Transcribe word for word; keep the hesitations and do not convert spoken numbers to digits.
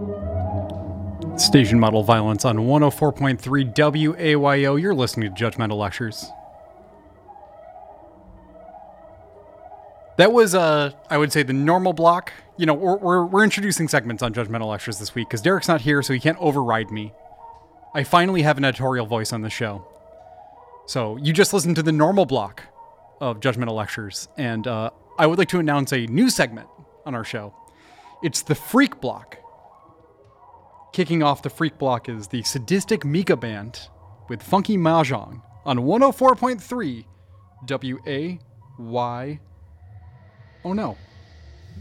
Station Model Violence on one oh four point three W A Y O. You're listening to Judgmental Lectures. That was, uh, I would say, the normal block. You know, we're, we're, we're introducing segments on Judgmental Lectures this week because Derek's not here, so he can't override me. I finally have an editorial voice on the show. So you just listened to the normal block of Judgmental Lectures, and uh, I would like to announce a new segment on our show. It's the Freak Block. Kicking off the Freak Block is the Sadistic Mika Band with Funky Mahjong on one oh four point three W A Y. Oh no.